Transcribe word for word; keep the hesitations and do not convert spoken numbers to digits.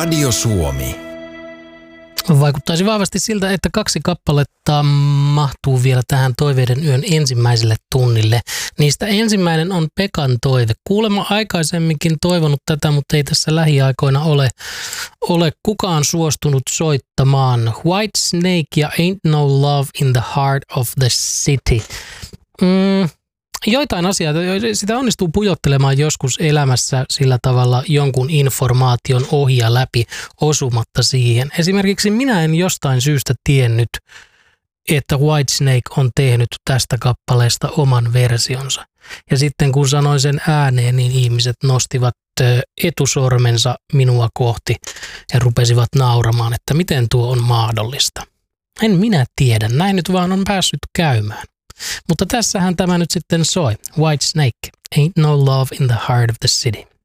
Radio Suomi. Vaikuttaisi vahvasti siltä, että kaksi kappaletta mahtuu vielä tähän Toiveiden yön ensimmäiselle tunnille. Niistä ensimmäinen on Pekan toive. Kuulemma aikaisemminkin toivonut tätä, mutta ei tässä lähiaikoina ole, ole kukaan suostunut soittamaan. White Snake ja Ain't No Love in the Heart of the City. Mm. Joitain asioita, sitä onnistuu pujottelemaan joskus elämässä sillä tavalla jonkun informaation ohi ja läpi osumatta siihen. Esimerkiksi minä en jostain syystä tiennyt, että Whitesnake on tehnyt tästä kappaleesta oman versionsa. Ja sitten kun sanoin sen ääneen, niin ihmiset nostivat etusormensa minua kohti ja rupesivat nauramaan, että miten tuo on mahdollista. En minä tiedä, näin nyt vaan on päässyt käymään. Mutta tässähän tämä nyt sitten soi. White Snake, Ain't No Love in the Heart of the City.